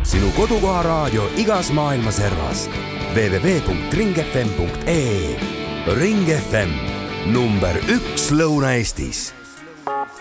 sinu kodukoha raadio igas maailma servas. www.ringfm.ee. Ring FM, number 1 Lõuna-Eestis.